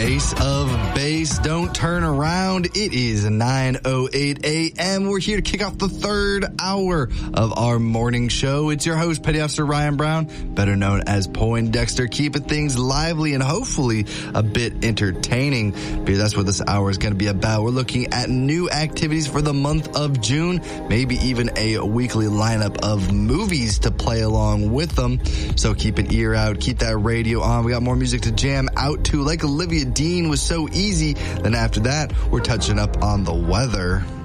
Ace of Base, don't turn around. It is 9:08 a.m. We're here to kick off the third hour of our morning show. It's your host, Petty Officer Ryan Brown, better known as Poindexter, keeping things lively and hopefully a bit entertaining, because that's what this hour is going to be about. We're looking at new activities for the month of June, maybe even a weekly lineup of movies to play along with them. So keep an ear out, keep that radio on. We got more music to jam out to, like Olivia Dean was So Easy. Then after that, we're touching up on the weather.